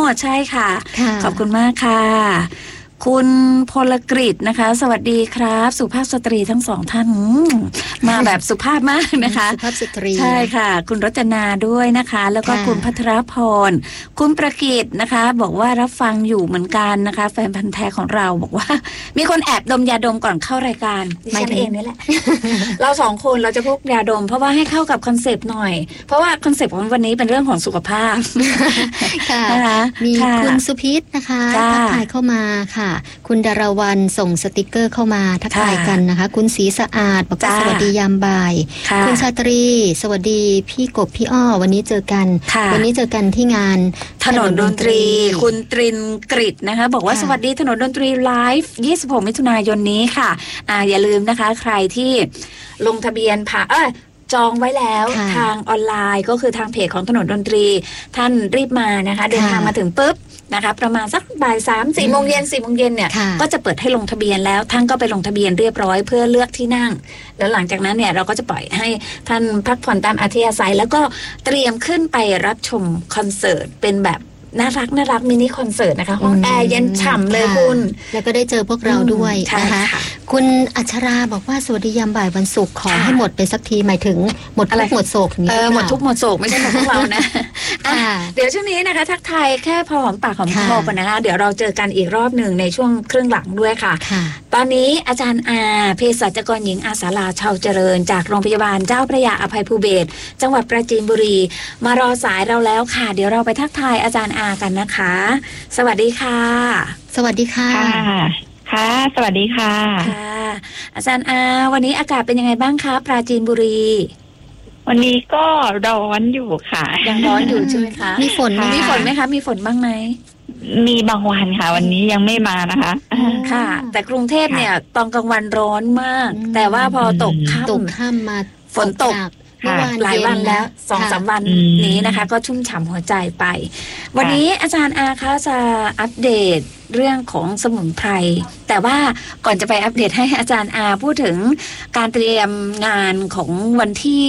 ใช่ค่ะขอบคุณมากค่ะคุณพลกฤษนะคะสวัสดีครับสุภาพสตรีทั้งสองท่านมาแบบสุภาพมากนะคะสุภาพสตรีใช่ค่ะคุณรจนาด้วยนะคะแล้วก็คุณพัทรพรคุณประกิตนะคะบอกว่ารับฟังอยู่เหมือนกันนะคะแฟนพันธุ์แท้ของเราบอกว่ามีคนแอบดมยาดมก่อนเข้ารายการดิฉันเองนี่แหละ เราสองคนเราจะพกยาดมเพราะว่าให้เข้ากับคอนเซปต์หน่อยเพราะว่าคอนเซปต์ของวันนี้เป็นเรื่องของสุขภาพค่ะมีคุณสุพิษนะคะทักทายเข้ามาค่ะคุณดารวรรณส่งสติกเกอร์เข้ามาทักทายกันนะคะคุณศรีสะอาดบอกว่าสวัสดียามบ่ายคุณชาตรีสวัสดีพี่กบพี่อ้อวันนี้เจอกันที่งานถนนดนตรีคุณตรินกฤษนะคะบอกว่าสวัสดีถนนดนตรีไลฟ์26มิถุนายนนี้ค่ะอย่าลืมนะคะใครที่ลงทะเบียนจองไว้แล้วทางออนไลน์ก็คือทางเพจของถนนดนตรีท่านรีบมานะคะเดินทางมาถึงปุ๊บนะคะประมาณสักบ่าย 3-4 โมงเย็น4 โมงเย็นเนี่ยก็จะเปิดให้ลงทะเบียนแล้วท่านก็ไปลงทะเบียนเรียบร้อยเพื่อเลือกที่นั่งแล้วหลังจากนั้นเนี่ยเราก็จะปล่อยให้ท่านพักผ่อนตามอัธยาศัยแล้วก็เตรียมขึ้นไปรับชมคอนเสิร์ตเป็นแบบน่ารักมินิคอนเสิร์ตนะคะห้องแอร์เย็นฉ่ำเลยคุณแล้วก็ได้เจอพวกเราด้วยนะคะคุณอัชราบอกว่าสวัสดียามบ่ายวันศุกร์ขอให้หมดไปสักทีหมายถึงหมดทุกข์หมดโศกนี้หมดทุกข์หมดโศกไม่ใช่หมดพวกเรานะเดี๋ยวช่วงนี้นะคะทักทายแค่พอหอมปากหอมคอก่อนนะคะเดี๋ยวเราเจอกันอีกรอบหนึ่งในช่วงครึ่งหลังด้วยค่ะตอนนี้อาจารย์อาเภสัชกรหญิงอาสาลาชาวเจริญจากโรงพยาบาลเจ้าพระยาอภัยภูเบศรจังหวัดปราจีนบุรีมารอสายเราแล้วค่ะเดี๋ยวเราไปทักทายอาจารย์อากันนะคะสวัสดีค่ะสวัสดีค่ะค่ะสวัสดีค่ะค่ะอาจารย์อาวันนี้อากาศเป็นยังไงบ้างคะปราจีนบุรีวันนี้ก็ร้อนอยู่ค่ะยังร้อนอยู่ใช่ไหมคะมีฝนไหมคะมีฝนบ้างไหมมีบางวันค่ะวันนี้ยังไม่มานะคะค่ะแต่กรุงเทพเนี่ยตอนกลางวันร้อนมากแต่ว่าพอตกค่ำมาฝนตกหลายวันแล้ว 2-3 วันนี้นะคะก็ชุ่มฉ่ำหัวใจไปวันนี้อาจารย์อาคะจะอัปเดตเรื่องของสมุนไพรแต่ว่าก่อนจะไปอัปเดตให้อาจารย์อาพูดถึงการเตรียมงานของวันที่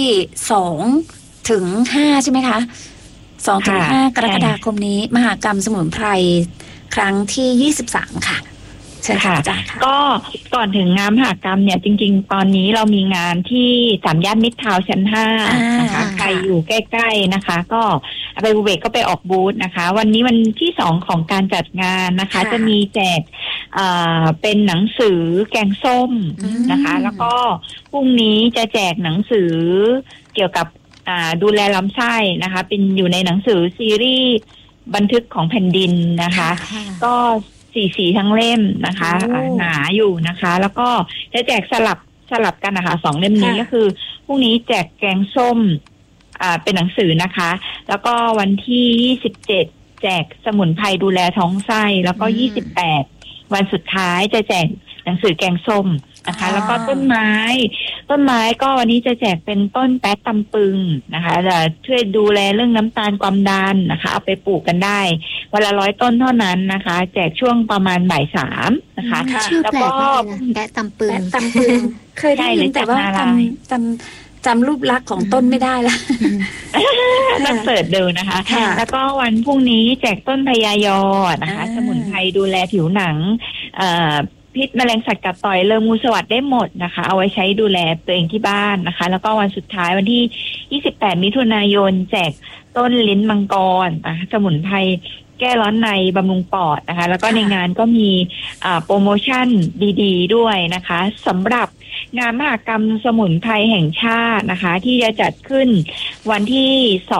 2-5ใช่ไหมคะ2-5 กรกฎาคมนี้มหกรรมสมุนไพรครั้งที่23ค่ะใช่ค่ะก็ก่อนถึงงานมหกรรมเนี่ยจริงๆตอนนี้เรามีงานที่3 ย่านมิตรทาวน์ชั้น5นะคะใครอยู่ใกล้ๆนะคะก็ไปบูเบกก็ไปออกบูธนะคะวันนี้วันที่2ของการจัดงานนะคะจะมีแจกเป็นหนังสือแกงส้มนะคะแล้วก็พรุ่งนี้จะแจกหนังสือเกี่ยวกับดูแลลำไส้นะคะเป็นอยู่ในหนังสือซีรีส์บันทึกของแผ่นดินนะคะก็สีทั้งเล่มนะคะหนาอยู่นะคะแล้วก็จะแจกสลับกันนะคะ2 เล่มนี้ก็คือพรุ่งนี้แจกแกงส้มเป็นหนังสือนะคะแล้วก็วันที่27แจกสมุนไพรดูแลท้องไส้แล้วก็28วันสุดท้ายจะแจกหนังสือแกงส้มนะคะแล้วก็ต้นไม้ก็วันนี้จะแจกเป็นต้นแป๊ดตำปึงนะคะจะช่วยดูแลเรื่องน้ำตาลความดันนะคะเอาไปปลูกกันได้วันละ100 ต้นเท่านั้นนะคะแจกช่วงประมาณบ่าย 3นะคะแล้วก็แป๊ดตำปึงเคยได้ยินแต่ว่าจำรูปลักษณ์ของต้นไม่ได้ละต้องเสิร์ชดูนะคะแล้วก็วันพรุ่งนี้แจกต้นพญายอนะคะสมุนไพรดูแลผิวหนังพิษแมลงสัตว์กัดต่อยเลองูสวัสดได้หมดนะคะเอาไว้ใช้ดูแลตัวเองที่บ้านนะคะแล้วก็วันสุดท้ายวันที่28มิถุนายนแจกต้นลิ้นมังกรสมุนไพรแก้ร้อนในบำรุงปอดนะคะแล้วก็ในงานก็มีโปรโมชั่นดีๆด้วยนะคะสำหรับงานมหกรรมสมุนไพรแห่งชาตินะคะที่จะจัดขึ้นวันที่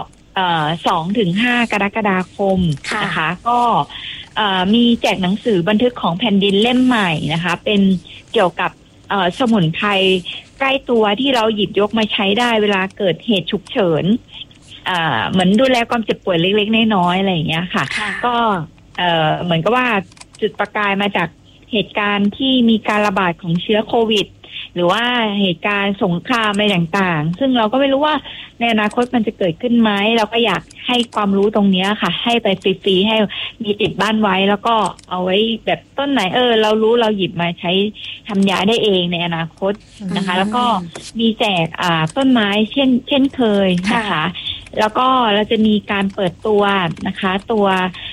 2-5 กรกฎาคมนะคะก็มีแจกหนังสือบันทึกของแผ่นดินเล่มใหม่นะคะเป็นเกี่ยวกับสมุนไพรใกล้ตัวที่เราหยิบยกมาใช้ได้เวลาเกิดเหตุฉุกเฉินเหมือนดูแลความเจ็บป่วยเล็กๆน้อยๆอะไรอย่างเงี้ยค่ะก็เหมือนกับว่าจุดประกายมาจากเหตุการณ์ที่มีการระบาดของเชื้อโควิดหรือว่าเหตุการณ์สงครามอะไรต่างๆซึ่งเราก็ไม่รู้ว่าในอนาคตมันจะเกิดขึ้นไหมเราก็อยากให้ความรู้ตรงนี้ค่ะให้ไปฟรีๆให้มีติดบ้านไว้แล้วก็เอาไว้แบบต้นไหนเรารู้เราหยิบมาใช้ทำยาได้เองในอนาคตนะคะแล้วก็มีแจกต้นไม้เช่นเคยนะคะแล้วก็เราจะมีการเปิดตัวนะคะตัว